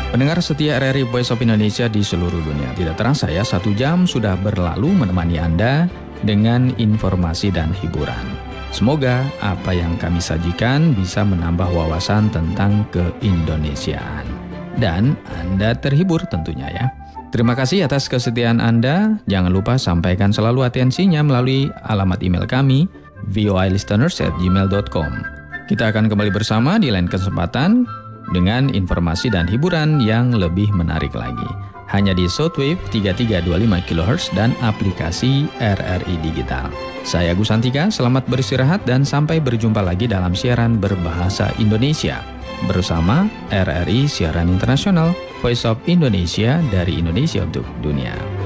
Pendengar setia RRI Voice of Indonesia di seluruh dunia, tidak terasa ya 1 jam sudah berlalu menemani Anda dengan informasi dan hiburan. Semoga apa yang kami sajikan bisa menambah wawasan tentang keindonesiaan. Dan Anda terhibur tentunya ya. Terima kasih atas kesetiaan Anda. Jangan lupa sampaikan selalu atensinya melalui alamat email kami voilisteners@gmail.com. Kita akan kembali bersama di lain kesempatan dengan informasi dan hiburan yang lebih menarik lagi. Hanya di Shortwave 3325 kHz dan aplikasi RRI Digital. Saya Agus Santika, selamat beristirahat dan sampai berjumpa lagi dalam siaran berbahasa Indonesia bersama RRI Siaran Internasional Voice of Indonesia dari Indonesia untuk Dunia.